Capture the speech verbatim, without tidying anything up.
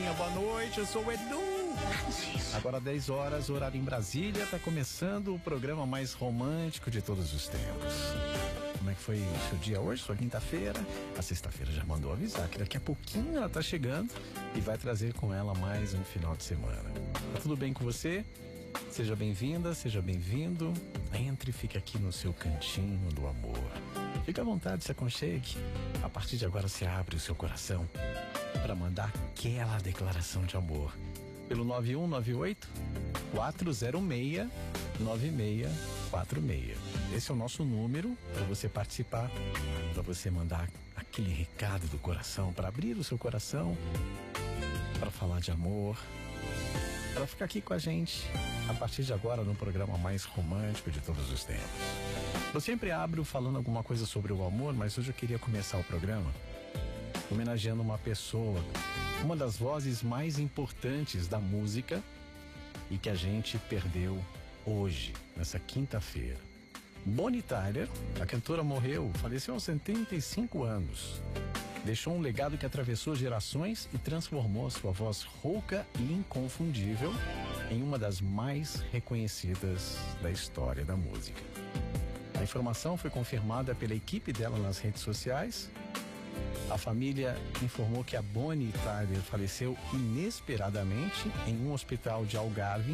galerinha, boa noite, eu sou o Edu. Agora dez horas, horário em Brasília, tá começando o programa mais romântico de todos os tempos. Como é que foi o seu dia hoje, sua quinta-feira? A sexta-feira já mandou avisar que daqui a pouquinho ela tá chegando e vai trazer com ela mais um final de semana. Tá tudo bem com você? Seja bem-vinda, seja bem-vindo. Entre e fique aqui no seu cantinho do amor. Fique à vontade, se aconchegue. A partir de agora você abre o seu coração para mandar aquela declaração de amor pelo nove um nove oito, quatro zero seis, nove seis quatro seis. Esse é o nosso número para você participar, para você mandar aquele recado do coração, para abrir o seu coração, para falar de amor, para ficar aqui com a gente a partir de agora no programa mais romântico de todos os tempos. Eu sempre abro falando alguma coisa sobre o amor, mas hoje eu queria começar o programa homenageando uma pessoa, uma das vozes mais importantes da música e que a gente perdeu hoje, nessa quinta-feira. Bonnie Tyler, a cantora, morreu, faleceu aos setenta e cinco anos. Deixou um legado que atravessou gerações e transformou sua voz rouca e inconfundível em uma das mais reconhecidas da história da música. A informação foi confirmada pela equipe dela nas redes sociais. A família informou que a Bonnie Tyler faleceu inesperadamente em um hospital de Algarve,